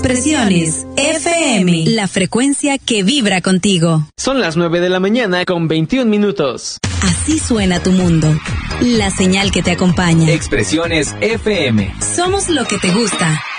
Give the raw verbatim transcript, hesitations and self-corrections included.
Expresiones F M, la frecuencia que vibra contigo. Son las nueve de la mañana con veintiún minutos. Así suena tu mundo. La señal que te acompaña. Expresiones F M. Somos lo que te gusta.